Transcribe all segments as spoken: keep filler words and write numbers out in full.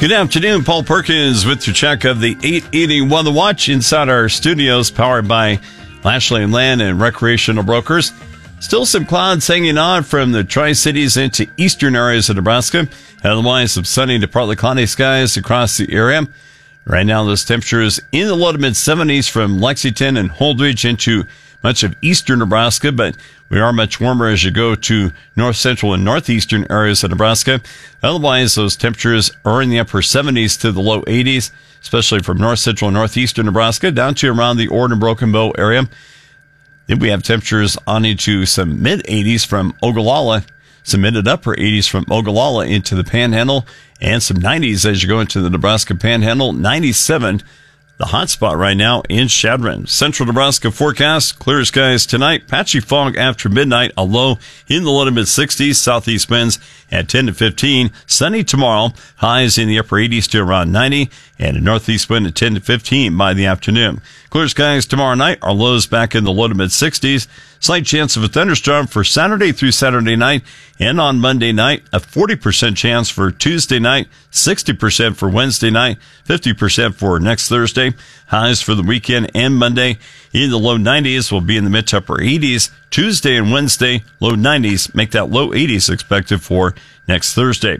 Good afternoon, Paul Perkins with your check of the eight eighty Weather Watch inside our studios, powered by Lashley Land and Recreational Brokers. Still some clouds hanging on from the Tri-Cities into eastern areas of Nebraska. Otherwise, some sunny to partly cloudy skies across the area. Right now, those temperatures in the low to mid seventies from Lexington and Holdridge into much of eastern Nebraska, but we are much warmer as you go to north central and northeastern areas of Nebraska. Otherwise, those temperatures are in the upper seventies to the low eighties, especially from north central and northeastern Nebraska down to around the Ord and Broken Bow area. Then we have temperatures on into some mid eighties from Ogallala, some mid and upper eighties from Ogallala into the Panhandle, and some nineties as you go into the Nebraska Panhandle. ninety-seven, the hot spot right now in Chadron. Central Nebraska forecast, clear skies tonight, patchy fog after midnight, a low in the low to mid sixties, southeast winds at ten to fifteen. Sunny tomorrow, highs in the upper eighties to around ninety, and a northeast wind at ten to fifteen by the afternoon. Clear skies tomorrow night, our lows back in the low to mid sixties. Slight chance of a thunderstorm for Saturday through Saturday night, and on Monday night, a forty percent chance for Tuesday night, sixty percent for Wednesday night, fifty percent for next Thursday. Highs for the weekend and Monday in the low nineties, will be in the mid to upper eighties. Tuesday and Wednesday, low nineties, make that low eighties expected for next Thursday.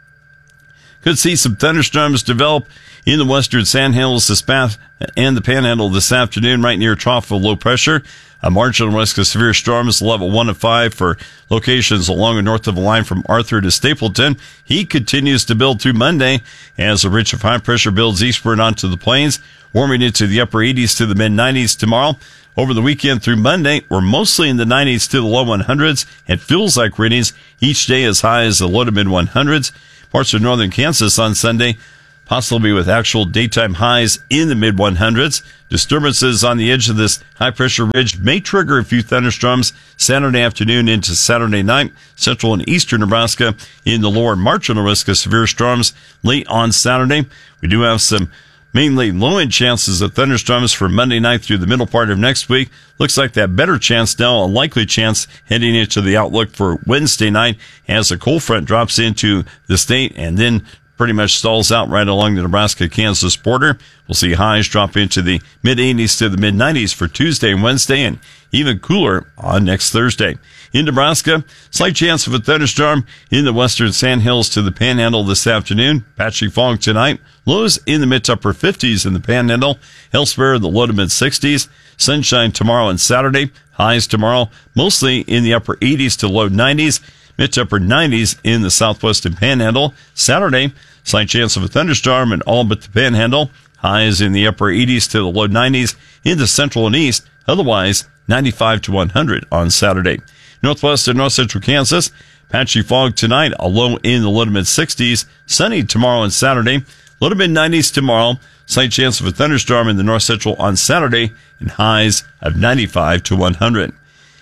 Could see some thunderstorms develop in the western Sandhills this past and the Panhandle this afternoon, right near trough of low pressure. A marginal risk of severe storms, level one to five for locations along and north of the line from Arthur to Stapleton. Heat continues to build through Monday as a ridge of high pressure builds eastward onto the plains, warming into the upper eighties to the mid nineties tomorrow. Over the weekend through Monday, we're mostly in the nineties to the low hundreds, and feels like readings each day as high as the low to mid hundreds. Parts of northern Kansas on Sunday, possibly with actual daytime highs in the mid hundreds. Disturbances on the edge of this high-pressure ridge may trigger a few thunderstorms Saturday afternoon into Saturday night. Central and eastern Nebraska in the lower marginal risk of severe storms late on Saturday. We do have some mainly low-end chances of thunderstorms for Monday night through the middle part of next week. Looks like that better chance now, a likely chance heading into the outlook for Wednesday night as a cold front drops into the state and then pretty much stalls out right along the Nebraska-Kansas border. We'll see highs drop into the mid eighties to the mid nineties for Tuesday and Wednesday, and even cooler on next Thursday. In Nebraska, slight chance of a thunderstorm in the western Sandhills to the Panhandle this afternoon. Patchy fog tonight. Lows in the mid to upper fifties in the Panhandle. Elsewhere, the low to mid sixties. Sunshine tomorrow and Saturday. Highs tomorrow mostly in the upper eighties to low nineties. Mid to upper nineties in the southwestern Panhandle. Saturday, slight chance of a thunderstorm in all but the Panhandle. Highs in the upper eighties to the low nineties in the central and east. Otherwise, ninety-five to one hundred on Saturday. Northwest and north central Kansas, patchy fog tonight, a low in the low to mid sixties. Sunny tomorrow and Saturday. Low to mid nineties tomorrow. Slight chance of a thunderstorm in the north central on Saturday, and highs of ninety-five to one hundred.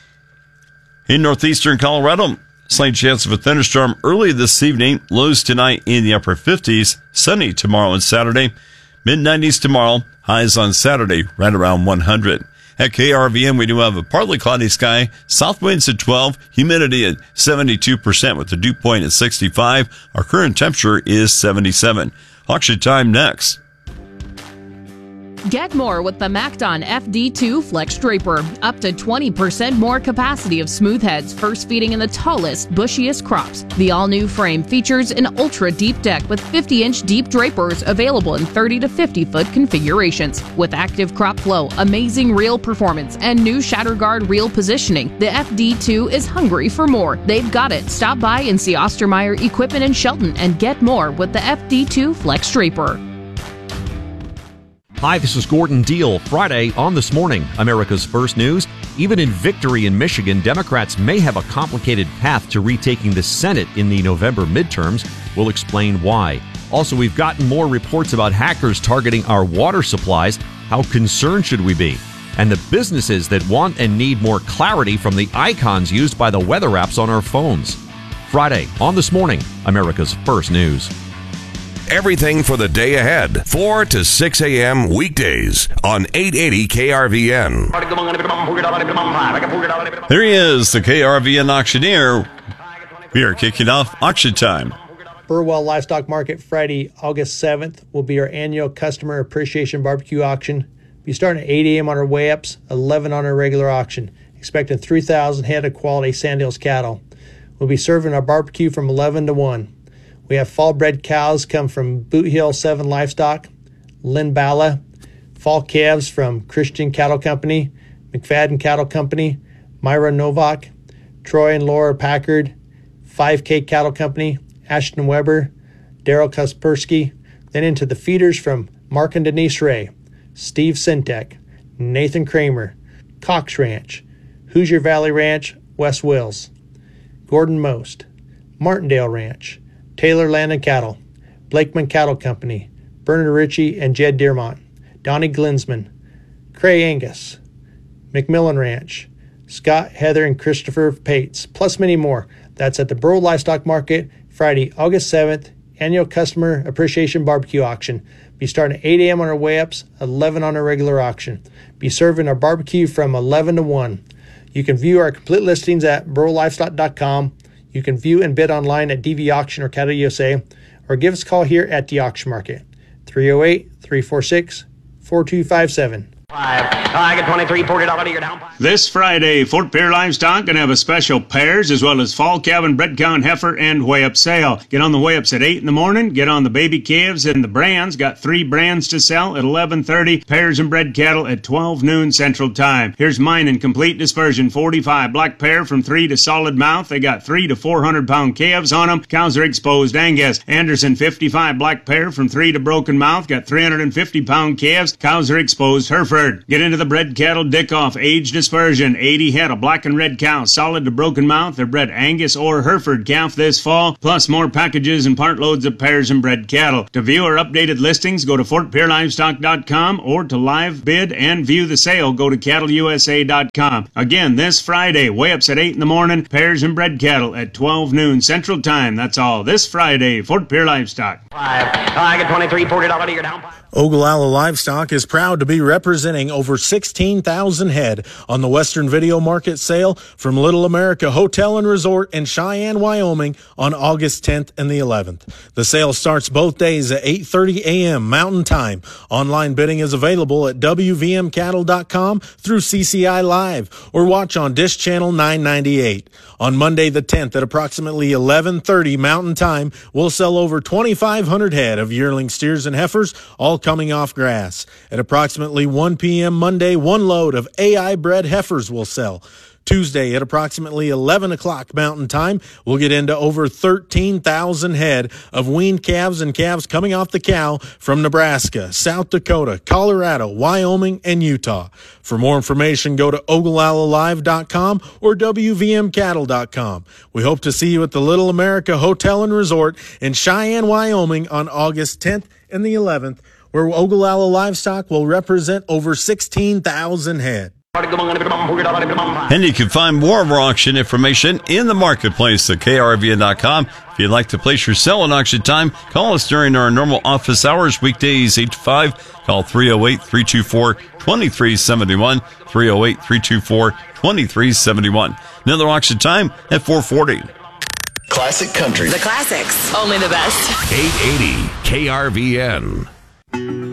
In northeastern Colorado, slight chance of a thunderstorm early this evening. Lows tonight in the upper fifties. Sunny tomorrow and Saturday. mid nineties tomorrow. Highs on Saturday right around one hundred. At K R V N, we do have a partly cloudy sky. South winds at twelve. Humidity at seventy-two percent with the dew point at sixty-five. Our current temperature is seventy-seven. Auction time next. Get more with the MacDon F D two Flex Draper. Up to twenty percent more capacity of smooth heads, first feeding in the tallest, bushiest crops. The all-new frame features an ultra-deep deck with fifty-inch deep drapers available in thirty to fifty foot configurations. With active crop flow, amazing reel performance, and new shatter guard reel positioning, the F D two is hungry for more. They've got it. Stop by and see Ostermeyer Equipment in Shelton and get more with the F D two Flex Draper. Hi, this is Gordon Deal. Friday on This Morning, America's First News. Even in victory in Michigan, Democrats may have a complicated path to retaking the Senate in the November midterms. We'll explain why. Also, we've gotten more reports about hackers targeting our water supplies. How concerned should we be? And the businesses that want and need more clarity from the icons used by the weather apps on our phones. Friday on This Morning, America's First News. Everything for the day ahead. four to six a.m. weekdays on eight eighty K R V N. There he is, the K R V N auctioneer. We are kicking off auction time. Burwell Livestock Market Friday, August seventh will be our annual Customer Appreciation Barbecue Auction. We'll be starting at eight a.m. on our weigh-ups, eleven on our regular auction, expecting three thousand head of quality Sandhills cattle. We'll be serving our barbecue from eleven to one. We have fall-bred cows come from Boot Hill seven Livestock, Lynn Bala, fall calves from Christian Cattle Company, McFadden Cattle Company, Myra Novak, Troy and Laura Packard, five K Cattle Company, Ashton Weber, Daryl Kaspersky, then into the feeders from Mark and Denise Ray, Steve Sintek, Nathan Kramer, Cox Ranch, Hoosier Valley Ranch, West Wills, Gordon Most, Martindale Ranch, Taylor Land and Cattle, Blakeman Cattle Company, Bernard Ritchie and Jed Dearmont, Donnie Glinsman, Cray Angus, McMillan Ranch, Scott, Heather, and Christopher Pates, plus many more. That's at the Burwell Livestock Market, Friday, August seventh, annual Customer Appreciation Barbecue Auction. Be starting at eight a.m. on our weigh-ups, eleven on our regular auction. Be serving our barbecue from eleven to one. You can view our complete listings at burwell livestock dot com. You can view and bid online at D V Auction or Cattle U S A, or give us a call here at the auction market, three oh eight, three four six, four two five seven. I get twenty-three, forty dollars a year down. This Friday, Fort Pierre Livestock going to have a special pairs as well as fall calf and bred cow and heifer and weigh-up sale. Get on the weigh-ups at eight in the morning. Get on the baby calves and the brands. Got three brands to sell at eleven thirty. Pairs and bred cattle at twelve noon Central Time. Here's mine in complete dispersion. forty-five black pair from three to solid mouth. They got three to four hundred pound calves on them. Cows are exposed Angus. Anderson fifty-five black pair from three to broken mouth. Got three hundred fifty pound calves. Cows are exposed Hereford. Get into the bred cattle Dickoff age dispersion. eighty head of black and red cows, solid to broken mouth. They're bred Angus or Hereford calf this fall, plus more packages and part loads of pairs and bred cattle. To view our updated listings, go to fort pierre livestock dot com, or to live bid and view the sale, go to cattle u s a dot com. Again, this Friday, weigh-ups at eight in the morning, pairs and bred cattle at twelve noon Central Time. That's all this Friday, Fort Pierre Livestock. I get twenty-three, forty dollars a year down. Ogallala Livestock is proud to be representing over sixteen thousand head on the Western Video Market sale from Little America Hotel and Resort in Cheyenne, Wyoming on August tenth and the eleventh. The sale starts both days at eight thirty a.m. Mountain Time. Online bidding is available at w v m cattle dot com through C C I Live or watch on Dish Channel nine ninety-eight. On Monday the tenth at approximately eleven thirty Mountain Time, we'll sell over twenty-five hundred head of yearling steers and heifers, all coming off grass. At approximately one p.m. Monday, one load of A I bred heifers will sell. Tuesday at approximately eleven o'clock Mountain Time, we'll get into over thirteen thousand head of weaned calves and calves coming off the cow from Nebraska, South Dakota, Colorado, Wyoming, and Utah. For more information, go to ogallala live dot com or w v m cattle dot com. We hope to see you at the Little America Hotel and Resort in Cheyenne, Wyoming on August tenth and the eleventh, where Ogallala Livestock will represent over sixteen thousand head. And you can find more of our auction information in the marketplace at k r v n dot com. If you'd like to place your sale on auction time, call us during our normal office hours, weekdays eight to five. Call three oh eight, three two four, two three seven one, three oh eight, three two four, two three seven one. Another auction time at four forty. Classic Country. The classics. Only the best. eight eighty K R V N.